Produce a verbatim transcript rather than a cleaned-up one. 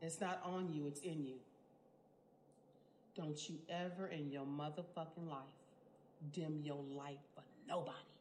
It's not on you, it's in you. Don't you ever in your motherfucking life dim your light for nobody.